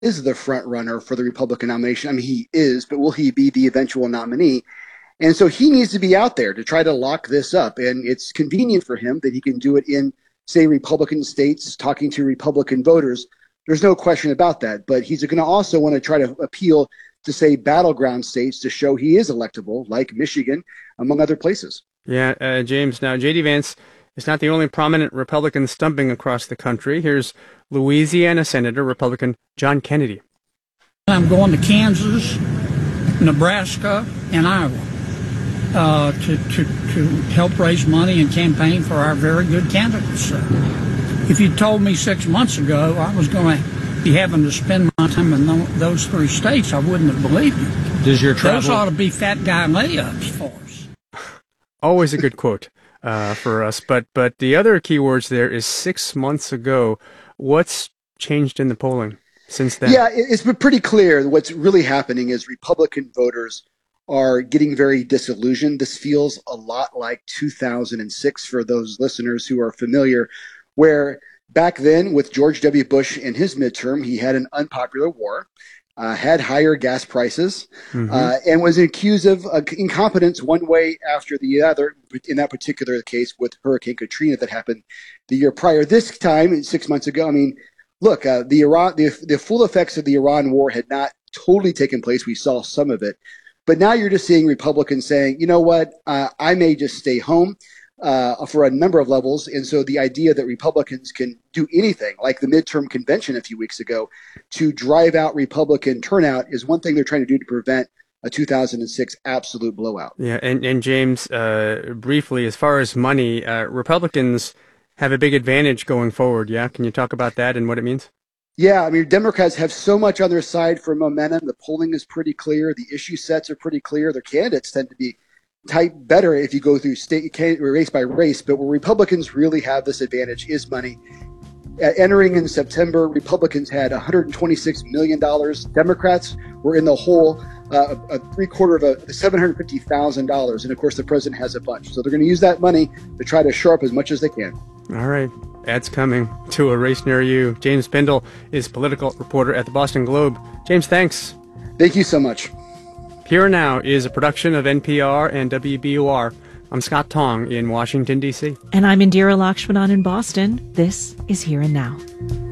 is the front runner for the Republican nomination. I mean, he is, but will he be the eventual nominee? And so he needs to be out there to try to lock this up. And it's convenient for him that he can do it in, say, Republican states, talking to Republican voters. There's no question about that. But he's going to also want to try to appeal to, say, battleground states to show he is electable, like Michigan, among other places. Yeah, James, now J.D. Vance is not the only prominent Republican stumping across the country. Here's Louisiana Senator Republican John Kennedy. I'm going to Kansas, Nebraska, and Iowa to help raise money and campaign for our very good candidates. If you told me 6 months ago I was going to be having to spend my time in those 3 states, I wouldn't have believed you. Does your travel... Those ought to be fat guy layups for us. Always a good quote for us. But the other keywords there is 6 months ago. What's changed in the polling since then? Yeah, it's been pretty clear. What's really happening is Republican voters are getting very disillusioned. This feels a lot like 2006 for those listeners who are familiar, where back then with George W. Bush in his midterm, he had an unpopular war, had higher gas prices, and was accused of incompetence one way after the other, in that particular case with Hurricane Katrina that happened the year prior. This time, 6 months ago, I mean, look, the full effects of the Iran war had not totally taken place. We saw some of it. But now you're just seeing Republicans saying, you know what, I may just stay home for a number of levels. And so the idea that Republicans can do anything, like the midterm convention a few weeks ago, to drive out Republican turnout is one thing they're trying to do to prevent a 2006 absolute blowout. Yeah, and James, briefly, as far as money, Republicans have a big advantage going forward, yeah? Can you talk about that and what it means? Yeah, I mean, Democrats have so much on their side for momentum. The polling is pretty clear. The issue sets are pretty clear. Their candidates tend to be tight better if you go through state race by race. But where Republicans really have this advantage is money. Entering in September, Republicans had $126 million. Democrats were in the hole a three-quarter of $750,000. And, of course, the president has a bunch. So they're going to use that money to try to shore up as much as they can. All right. Ads coming to a race near you. James Bindel is political reporter at the Boston Globe. James, thanks. Thank you so much. Here and Now is a production of NPR and WBUR. I'm Scott Tong in Washington, D.C. And I'm Indira Lakshmanan in Boston. This is Here and Now.